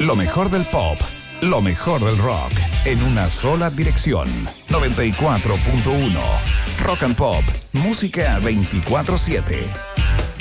Lo mejor del pop, lo mejor del rock, en una sola dirección. 94.1 Rock and Pop, música 24/7.